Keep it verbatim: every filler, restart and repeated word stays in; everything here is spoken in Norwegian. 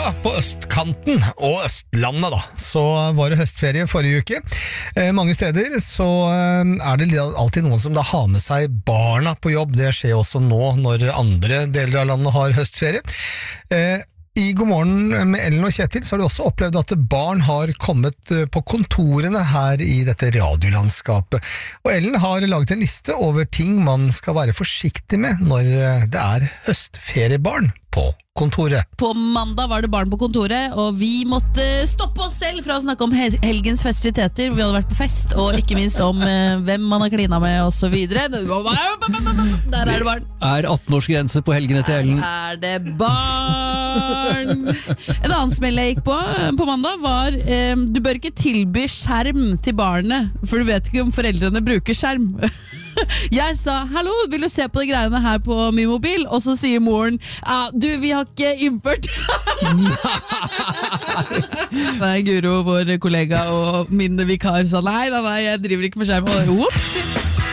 på østkanten og Østlandet da, så var det høstferie forrige uke. Eh, mange steder så eh, er det alltid noen som da har med seg barna på jobb. Det skjer også nå når andre deler av landet har høstferie. Eh, I God morgen med Ellen og Kjetil så har du også opplevd at barn har kommet på kontorene her i dette radiolandskapet. Og Ellen har laget en liste over ting man skal være forsiktig med når det er høstferiebarn på kontoret. På mandag var det barn på kontoret, og vi måtte stoppe oss selv fra å snakke om helgens festiviteter. Vi hadde vært på fest, og ikke minst om eh, hvem man har klina med, og så videre. Der er det barn. Er atten-årsgrense på helgene til Ellen? Der er det barn. En annen smell jeg gikk på på mandag var eh, du bør ikke tilby skjerm til barnet, for du vet ikke om foreldrene bruker skjerm. Jeg sa, hallo, vil du se på de greiene her på min mobil? Og så sier moren, ah, du, vi har ikke innført. Nei, Guro, vår kollega og min vikar, sa nei, nei, nei, jeg driver ikke med skjerm. Og, whoops!